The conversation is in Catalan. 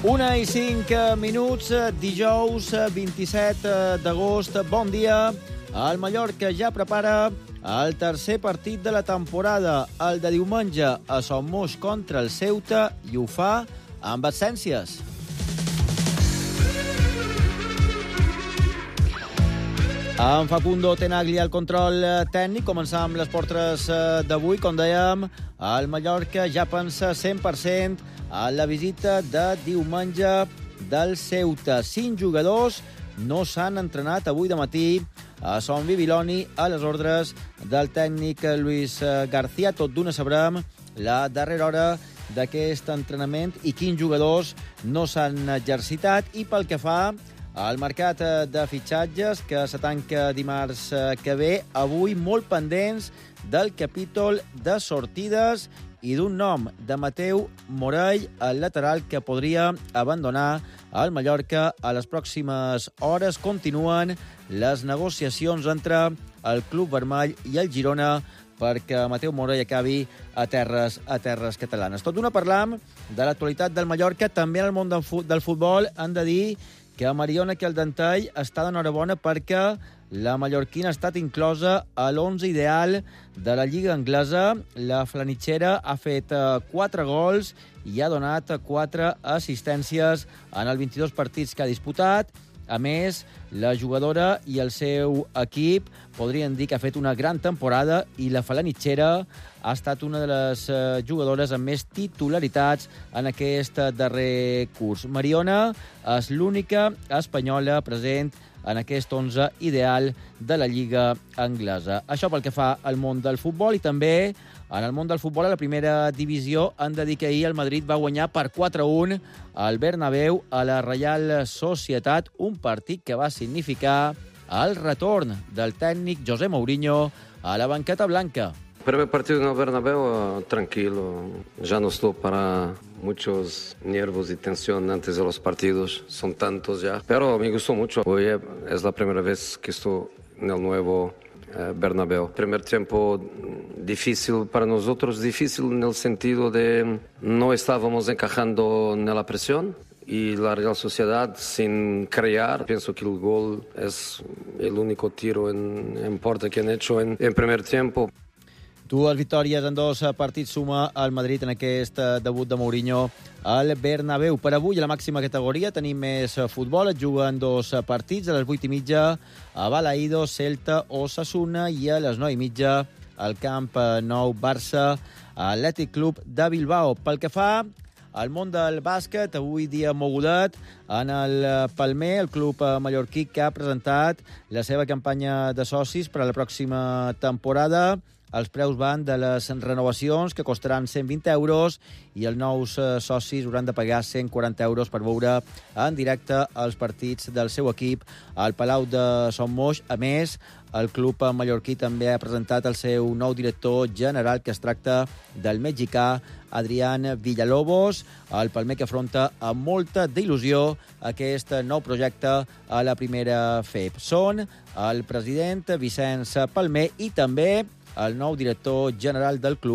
1:05, dijous 27 d'agost. Bon dia. El Mallorca ja prepara el tercer partit de la temporada, el de diumenge a Son Moix contra el Ceuta, i ho fa amb absències. En Facundo Tenaglia al control tècnic. Començar amb les portres d'avui. Com dèiem, el Mallorca ja pensa 100% a la visita de diumenge del Ceuta. 5 jugadors no s'han entrenat avui de matí a Son Bibiloni a les ordres del tècnic Luis García. Tot d'una sabrem la darrera hora d'aquest entrenament i quins jugadors no s'han exercitat. I pel que fa al mercat de fitxatges, que se tanca dimarts que ve, avui molt pendents del capítol de sortides i d'un nom, de Mateu Morell, el lateral que podria abandonar el Mallorca a les pròximes hores. Continuen les negociacions entre el Club Vermell i el Girona perquè Mateu Morell acabi a terres catalanes. Tot d'una parlam de l'actualitat del Mallorca. També en el món del futbol han de dir que Mariona Caldentall està d'enhorabona perquè la mallorquina ha estat inclosa a l'11 ideal de la Lliga Anglesa. La flanitxera ha fet 4 gols i ha donat 4 assistències en els 22 partits que ha disputat. A més, la jugadora i el seu equip podrien dir que ha fet una gran temporada i la flanitxera ha estat una de les jugadores amb més titularitats en aquest darrer curs. Mariona és l'única espanyola present en aquest 11 ideal de la Lliga Anglesa. Això pel que fa al món del futbol. I també en el món del futbol, a la primera divisió, han de dir que ahir el Madrid va guanyar per 4-1 al Bernabéu a la Reial Societat, un partit que va significar el retorn del tècnic José Mourinho a la banqueta blanca. Primer partido en el Bernabéu, tranquilo. Ya no estoy para muchos nervios y tensión antes de los partidos. Son tantos ya. Pero me gustó mucho. Hoy es la primera vez que estoy en el nuevo Bernabéu. Primer tiempo difícil para nosotros. Difícil en el sentido de no estábamos encajando en la presión. Y la Real Sociedad sin crear. Pienso que el gol es el único tiro en puerta que han hecho en primer tiempo. 2 victòries en 2 partits suma el Madrid en aquest debut de Mourinho al Bernabéu. Per avui, a la màxima categoria, tenim més futbol. Es juguen 2 partits. A les 8:30 a Balaídos, Celta, Osasuna, i a les 9:30 al Camp Nou, Barça, Atlètic Club de Bilbao. Pel que fa al món del bàsquet, avui dia mogudet en el Palmer, el club mallorquí que ha presentat la seva campanya de socis per a la pròxima temporada. Els preus van de les renovacions, que costaran 120 euros, i els nous socis hauran de pagar 140 euros per veure en directe els partits del seu equip al Palau de Son Moix. A més, el club mallorquí també ha presentat el seu nou director general, que es tracta del mexicà Adrián Villalobos. El Palmer que afronta amb molta d'il·lusió aquest nou projecte a la primera FEP. Són el president Vicenç Palmer i també el nou director general del club,